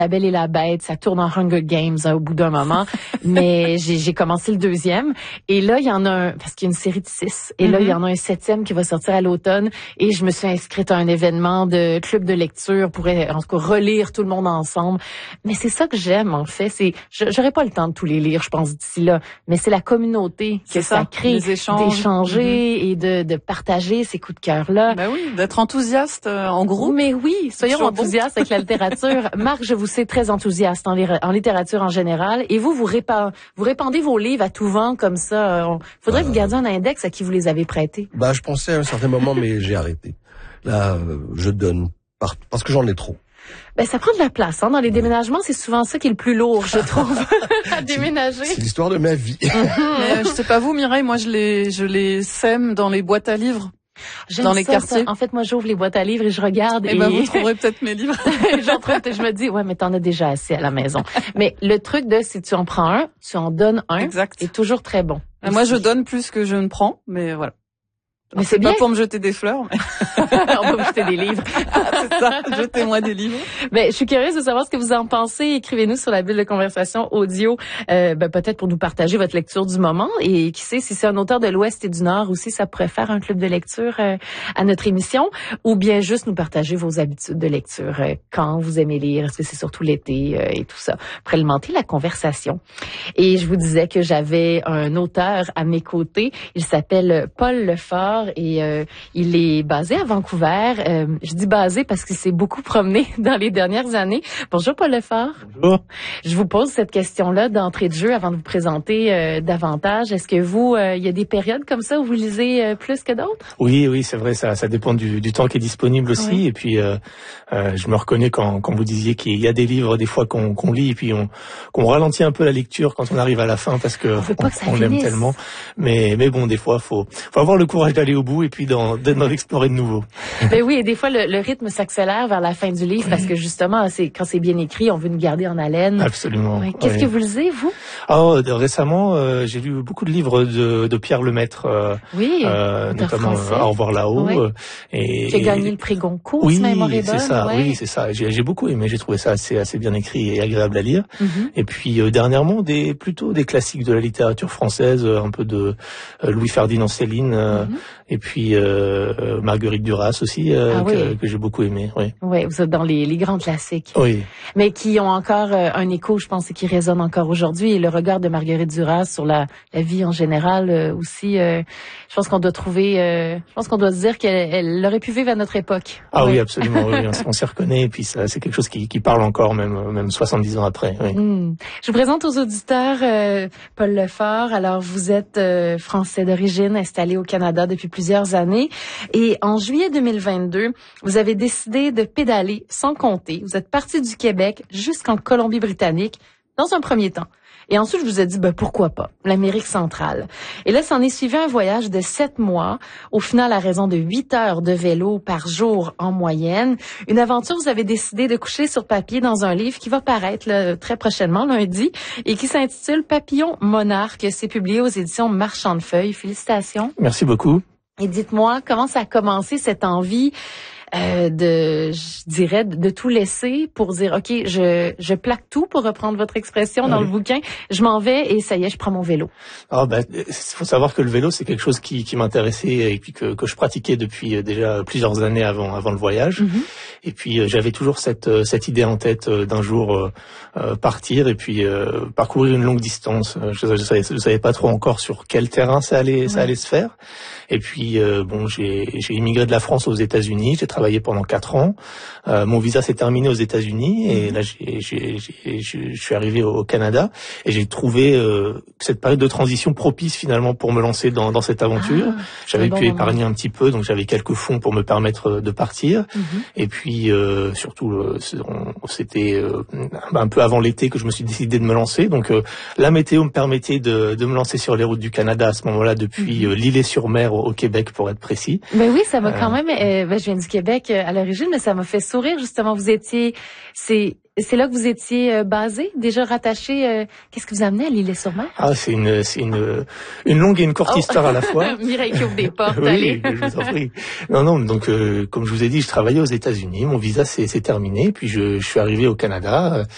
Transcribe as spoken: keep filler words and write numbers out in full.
La Belle et la Bête, ça tourne en Hunger Games hein, au bout d'un moment. Mais j'ai, j'ai commencé le deuxième. Et là, il y en a un, parce qu'il y a une série de six. Et mm-hmm. là, il y en a un septième qui va sortir à l'automne. Et je me suis inscrite à un événement de club de lecture pour, en tout cas, relire tout le monde ensemble. Mais c'est ça que j'aime, en fait. C'est, j'aurais pas le temps de tous les lire, je pense, d'ici là. Mais c'est la communauté que ça, ça crée. Les échanges. D'échanger mm-hmm. et de, de partager ces coups de cœur-là. Ben oui, d'être enthousiaste euh, en groupe. Mais oui, soyons enthousiastes bon. avec la littérature. Marc, je vous sais très enthousiaste en, li- en littérature en général. Et vous, vous, répa- vous répandez vos livres à tout vent comme ça. Il faudrait euh... que vous gardiez un index à qui vous les avez prêtés. Bah, je pensais à un certain moment, mais j'ai arrêté. Là, euh, je donne par... parce que j'en ai trop. Ben, ça prend de la place, hein. Dans les déménagements, c'est souvent ça qui est le plus lourd, je trouve, à déménager. C'est, c'est l'histoire de ma vie. Mais, je sais pas vous, Mireille, moi, je les, je les sème dans les boîtes à livres. J'aime dans les ça, quartiers. Ça. En fait, moi, j'ouvre les boîtes à livres et je regarde. Et, et... ben, vous trouverez peut-être mes livres. J'en trouve, je me dis, ouais, mais t'en as déjà assez à la maison. Mais le truc de, si tu en prends un, tu en donnes un. Exact. est toujours très bon. Et moi, je donne plus que je ne prends, mais voilà. Mais Alors, c'est, c'est bien. Pas pour me jeter des fleurs, mais... On va vous jeter des livres. C'est ça, jetez-moi des livres. Ben, je suis curieuse de savoir ce que vous en pensez. Écrivez-nous sur la bulle de conversation audio, euh, ben, peut-être pour nous partager votre lecture du moment. Et qui sait, si c'est un auteur de l'Ouest et du Nord aussi, ça pourrait faire un club de lecture euh, à notre émission. Ou bien juste nous partager vos habitudes de lecture. Euh, quand vous aimez lire, est-ce que c'est surtout l'été euh, et tout ça. Pour alimenter la conversation. Et je vous disais que j'avais un auteur à mes côtés. Il s'appelle Paul Lefort. Et euh, il est basé à Vancouver. Euh, je dis basé parce qu'il s'est beaucoup promené dans les dernières années. Bonjour Paul Lefort. Bonjour. Je vous pose cette question-là d'entrée de jeu avant de vous présenter euh, davantage. Est-ce que vous, euh, il y a des périodes comme ça où vous lisez euh, plus que d'autres? Oui, oui, c'est vrai. Ça, ça dépend du, du temps qui est disponible aussi. Oui. Et puis, euh, euh, je me reconnais quand, quand vous disiez qu'il y a des livres des fois qu'on, qu'on lit et puis on, qu'on ralentit un peu la lecture quand on arrive à la fin parce que on, on, on l'aime tellement. Mais, mais bon, des fois, faut, faut avoir le courage d'aller au bout et puis d'en, d'en explorer de nouveau. Ben oui, et des fois le, le rythme s'accélère vers la fin du livre parce que justement, c'est quand c'est bien écrit, on veut nous garder en haleine. Absolument. Ouais. Qu'est-ce oui. que vous lisez, vous? Oh, récemment, euh, j'ai lu beaucoup de livres de, de Pierre Lemaitre, euh, oui, euh, notamment euh, Au revoir là-haut. Oui. Euh, et qui a gagné le prix Goncourt, oui, si ma mémoire est bonne. c'est ça. Ouais. Oui, c'est ça. J'ai, j'ai beaucoup aimé. J'ai trouvé ça assez, assez bien écrit et agréable à lire. Mm-hmm. Et puis euh, dernièrement, des plutôt des classiques de la littérature française, un peu de euh, Louis-Ferdinand Céline. Euh, mm-hmm. Et puis euh, Marguerite Duras aussi, euh, ah, oui. que, que j'ai beaucoup aimé. Oui, oui, vous êtes dans les, les grands classiques. Oui. Mais qui ont encore euh, un écho, je pense, et qui résonnent encore aujourd'hui. Et le regard de Marguerite Duras sur la, la vie en général euh, aussi, euh, je pense qu'on doit trouver, euh, je pense qu'on doit se dire qu'elle elle aurait pu vivre à notre époque. Ah oui, oui absolument. Oui, on, on s'y reconnaît. Et puis ça, c'est quelque chose qui, qui parle encore, même, même soixante-dix ans après. Oui. Mmh. Je vous présente aux auditeurs euh, Paul Lefort. Alors, vous êtes euh, français d'origine, installé au Canada depuis plusieurs années. Et en juillet deux mille vingt-deux, vous avez décidé de pédaler sans compter. Vous êtes parti du Québec jusqu'en Colombie-Britannique dans un premier temps. Et ensuite, je vous ai dit, ben, pourquoi pas, l'Amérique centrale. Et là, s'en est suivi un voyage de sept mois, au final à raison de huit heures de vélo par jour en moyenne. Une aventure, vous avez décidé de coucher sur papier dans un livre qui va paraître là, très prochainement, lundi, et qui s'intitule Papillon Monarque. C'est publié aux éditions Marchand de Feuilles. Félicitations. Merci beaucoup. Et dites-moi, comment ça a commencé cette envie euh, de, je dirais, de tout laisser pour dire, OK, je, je plaque tout, pour reprendre votre expression dans oui. le bouquin, je m'en vais et ça y est, je prends mon vélo. Ah ben, il faut savoir que le vélo, c'est quelque chose qui, qui m'intéressait et puis que, que je pratiquais depuis déjà plusieurs années avant, avant le voyage. Mm-hmm. Et puis euh, j'avais toujours cette, cette idée en tête euh, d'un jour euh, euh, partir et puis euh, parcourir une longue distance. Je ne savais, je savais pas trop encore sur quel terrain ça allait, oui. ça allait se faire. Et puis euh, bon, j'ai, j'ai immigré de la France aux États-Unis. J'ai travaillé pendant quatre ans. Euh, mon visa s'est terminé aux États-Unis et là, j'ai, j'ai, j'ai, je suis arrivé au Canada et j'ai trouvé euh, cette période de transition propice finalement pour me lancer dans, dans cette aventure. Ah, j'avais pu bon épargner moment. un petit peu, donc j'avais quelques fonds pour me permettre de partir. Mm-hmm. Et puis euh, surtout, euh, c'était euh, un peu avant l'été que je me suis décidé de me lancer. Donc euh, la météo me permettait de, de me lancer sur les routes du Canada à ce moment-là depuis mm-hmm. euh, l'Îlet-sur-Mer au, au Québec pour être précis. Ben oui, ça m'a euh, quand même. Euh, ben, je viens du Québec à l'origine, mais ça m'a fait sourire justement. Vous étiez, c'est, c'est là que vous étiez euh, basé, déjà rattaché. Euh, qu'est-ce que vous amenez à l'Îlet-sur-Mer? Ah, c'est une, c'est une, une longue et une courte oh. histoire à la fois. Mireille qui ouvre des portes. Oui, allez. Je vous en prie. Non, non. Donc, euh, comme je vous ai dit, je travaillais aux États-Unis. Mon visa s'est, s'est terminé, puis je, je suis arrivé au Canada.